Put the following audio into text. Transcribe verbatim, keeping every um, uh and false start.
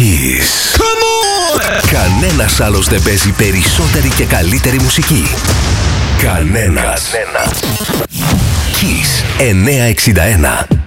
Kiss. Come on! Κανένας άλλος δεν παίζει περισσότερη και καλύτερη μουσική. Κανένας. Κανένας. Kiss εννιακόσια εξήντα ένα.